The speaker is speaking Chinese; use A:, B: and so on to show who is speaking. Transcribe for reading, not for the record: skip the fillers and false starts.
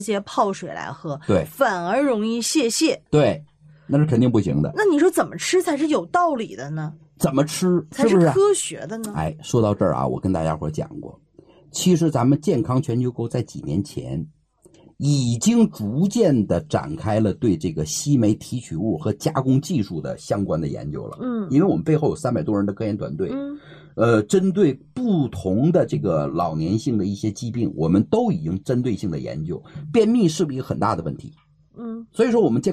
A: 些泡水来喝，
B: 对，
A: 反而容易泄泻。
B: 对，那是肯定不行的。
A: 那你说怎么吃才是有道理的呢？
B: 怎么吃
A: 才
B: 是不是
A: 科学的呢？
B: 哎，说到这儿啊，我跟大家伙讲过，其实咱们健康全球沟在几年前已经逐渐的展开了对这个硒酶提取物和加工技术的相关的研究了。因为我们背后有300多人的科研团队，针对不同的这个老年性的一些疾病，我们都已经针对性的研究。便秘是不是一个很大的问题？所以说我们健